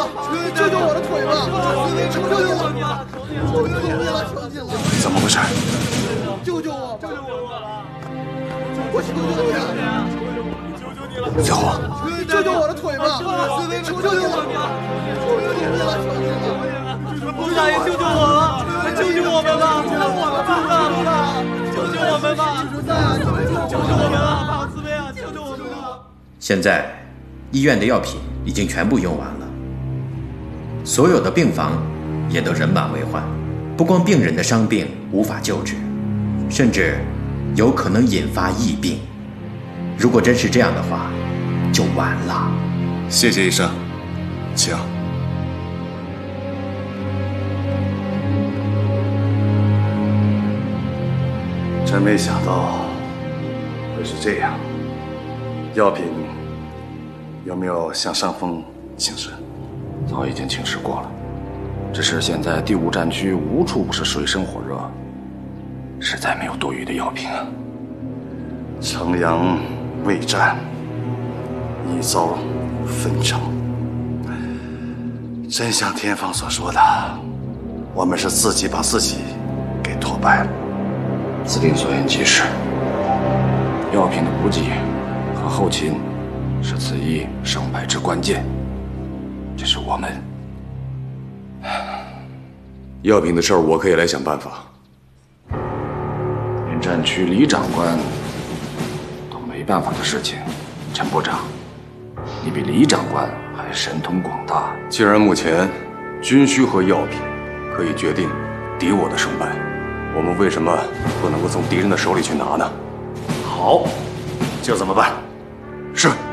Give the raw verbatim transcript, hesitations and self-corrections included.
救救我的腿吧！求求你了，求求你了，求你了！ 怎么回事？ 救救我！救救我！我求求你了！求求你了！ 小伙， 救救我的腿吧！求求你了！求求你了，求你了！ 陆大爷，救救我了！救救我们吧！救救我们吧！救救我们吧！救救我们啊！好慈悲啊！救救我们吧！ 现在，医院的药品已经全部用完了，所有的病房也都人满为患。不光病人的伤病无法救治，甚至有可能引发疫病。如果真是这样的话，就完了。 谢谢医生，请。真没想到会是这样。药品有没有向上峰请示？ 早已经请示过了，只是现在第五战区无处不是水深火热，实在没有多余的药品。 城阳未战，已遭分城。真像天方所说的，我们是自己把自己给拖败了。 司令所言极是，药品的补给和后勤是此役胜败之关键。这是我们药品的事儿，我可以来想办法。 连战区李长官都没办法的事情，陈部长，你比李长官还神通广大。 既然目前军需和药品可以决定敌我的胜败，我们为什么不能够从敌人的手里去拿呢？ 好， 就这么办。是。